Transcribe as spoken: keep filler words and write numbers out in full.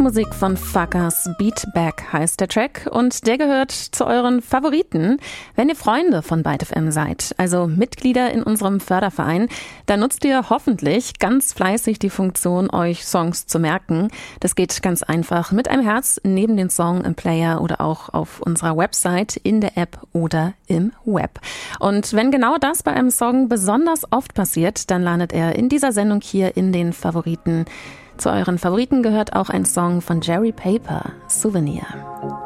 Rockmusik von Fuckers, Beat Back heißt der Track und der gehört zu euren Favoriten. Wenn ihr Freunde von Byte F M seid, also Mitglieder in unserem Förderverein, dann nutzt ihr hoffentlich ganz fleißig die Funktion, euch Songs zu merken. Das geht ganz einfach mit einem Herz neben den Song im Player oder auch auf unserer Website, in der App oder im Web. Und wenn genau das bei einem Song besonders oft passiert, dann landet er in dieser Sendung hier in den Favoriten. Zu euren Favoriten gehört auch ein Song von Jerry Paper, Souvenir.